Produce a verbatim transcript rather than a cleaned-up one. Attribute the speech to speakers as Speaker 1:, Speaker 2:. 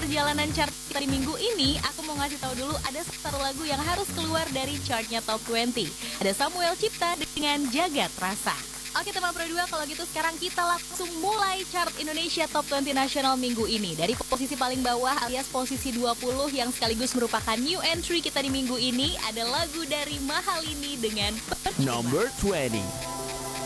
Speaker 1: perjalanan chart kita di minggu ini, aku mau ngasih tahu dulu ada satu lagu yang harus keluar dari chartnya Top dua puluh. Ada Samuel Cipta dengan Jagat Rasa. Oke teman Pro dua, kalau gitu sekarang kita langsung mulai chart Indonesia Top dua puluh Nasional minggu ini. Dari posisi paling bawah alias posisi dua puluh yang sekaligus merupakan new entry kita di minggu ini, ada lagu dari Mahalini dengan
Speaker 2: Number dua puluh.